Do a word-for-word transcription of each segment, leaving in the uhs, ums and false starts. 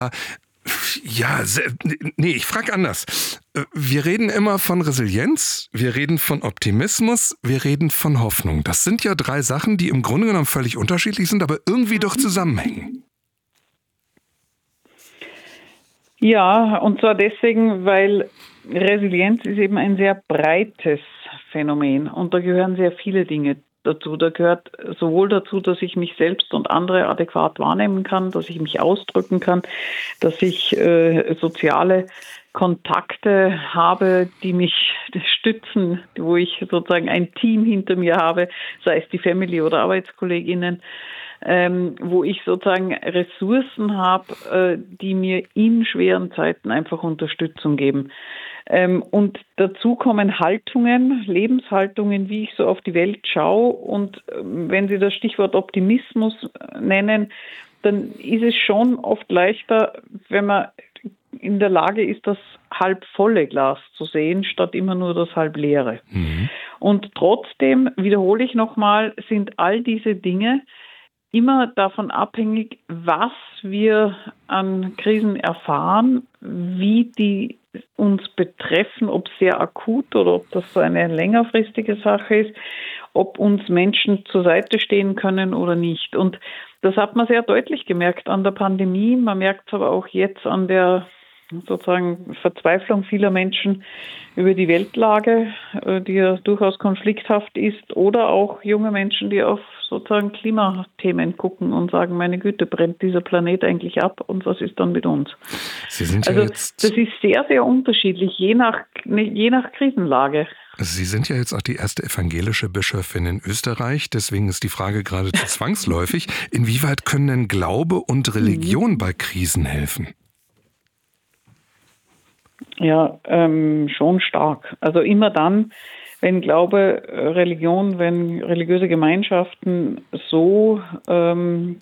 Ja, se- nee, ich frage anders. Wir reden immer von Resilienz, wir reden von Optimismus, wir reden von Hoffnung. Das sind ja drei Sachen, die im Grunde genommen völlig unterschiedlich sind, aber irgendwie doch zusammenhängen. Ja, und zwar deswegen, weil Resilienz ist eben ein sehr breites Phänomen und da gehören sehr viele Dinge dazu. Da gehört sowohl dazu, dass ich mich selbst und andere adäquat wahrnehmen kann, dass ich mich ausdrücken kann, dass ich äh, soziale Kontakte habe, die mich stützen, wo ich sozusagen ein Team hinter mir habe, sei es die Family oder Arbeitskolleginnen, ähm, wo ich sozusagen Ressourcen habe, äh, die mir in schweren Zeiten einfach Unterstützung geben. Ähm, und dazu kommen Haltungen, Lebenshaltungen, wie ich so auf die Welt schaue. Und äh, wenn Sie das Stichwort Optimismus nennen, dann ist es schon oft leichter, wenn man in der Lage ist, das halb volle Glas zu sehen, statt immer nur das halb leere. Mhm. Und trotzdem, wiederhole ich nochmal, sind all diese Dinge immer davon abhängig, was wir an Krisen erfahren, wie die uns betreffen, ob sehr akut oder ob das so eine längerfristige Sache ist, ob uns Menschen zur Seite stehen können oder nicht. Und das hat man sehr deutlich gemerkt an der Pandemie. Man merkt es aber auch jetzt an der sozusagen Verzweiflung vieler Menschen über die Weltlage, die ja durchaus konflikthaft ist, oder auch junge Menschen, die auf sozusagen Klimathemen gucken und sagen, meine Güte, brennt dieser Planet eigentlich ab und was ist dann mit uns? Sie sind also ja jetzt das ist sehr, sehr unterschiedlich, je nach, je nach Krisenlage. Sie sind ja jetzt auch die erste evangelische Bischöfin in Österreich, deswegen ist die Frage geradezu zwangsläufig. Inwieweit können denn Glaube und Religion bei Krisen helfen? Ja, ähm, schon stark. Also immer dann, wenn Glaube, Religion, wenn religiöse Gemeinschaften so, ähm,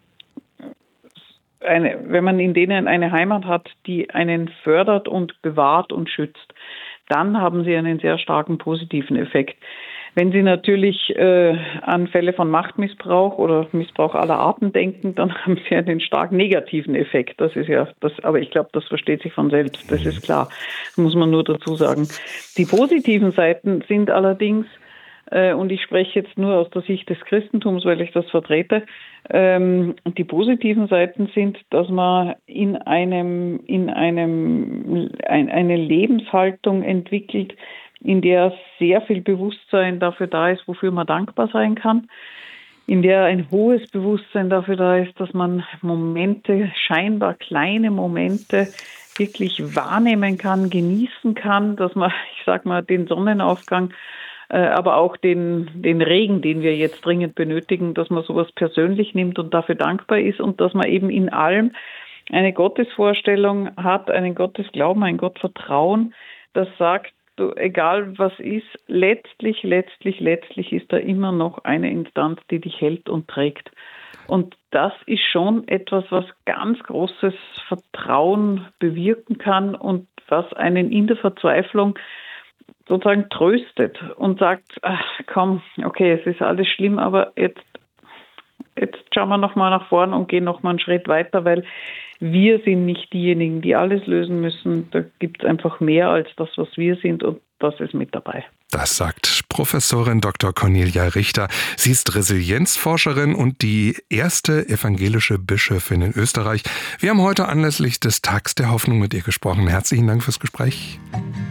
eine, wenn man in denen eine Heimat hat, die einen fördert und bewahrt und schützt, dann haben sie einen sehr starken positiven Effekt. Wenn Sie natürlich äh, an Fälle von Machtmissbrauch oder Missbrauch aller Arten denken, dann haben Sie einen stark negativen Effekt. Das ist ja das, aber ich glaube, das versteht sich von selbst. Das ist klar. Das muss man nur dazu sagen. Die positiven Seiten sind allerdings, äh, und ich spreche jetzt nur aus der Sicht des Christentums, weil ich das vertrete, ähm, die positiven Seiten sind, dass man in einem, in einem, ein, eine Lebenshaltung entwickelt, in der sehr viel Bewusstsein dafür da ist, wofür man dankbar sein kann, in der ein hohes Bewusstsein dafür da ist, dass man Momente, scheinbar kleine Momente, wirklich wahrnehmen kann, genießen kann, dass man, ich sag mal, den Sonnenaufgang, äh, aber auch den, den Regen, den wir jetzt dringend benötigen, dass man sowas persönlich nimmt und dafür dankbar ist und dass man eben in allem eine Gottesvorstellung hat, einen Gottesglauben, ein Gottvertrauen, das sagt, so, egal was ist, letztlich, letztlich, letztlich ist da immer noch eine Instanz, die dich hält und trägt. Und das ist schon etwas, was ganz großes Vertrauen bewirken kann und was einen in der Verzweiflung sozusagen tröstet und sagt, ach, komm, okay, es ist alles schlimm, aber jetzt, jetzt schauen wir nochmal nach vorn und gehen nochmal einen Schritt weiter, weil wir sind nicht diejenigen, die alles lösen müssen. Da gibt es einfach mehr als das, was wir sind, und das ist mit dabei. Das sagt Professorin Doktor Cornelia Richter. Sie ist Resilienzforscherin und die erste evangelische Bischöfin in Österreich. Wir haben heute anlässlich des Tags der Hoffnung mit ihr gesprochen. Herzlichen Dank fürs Gespräch.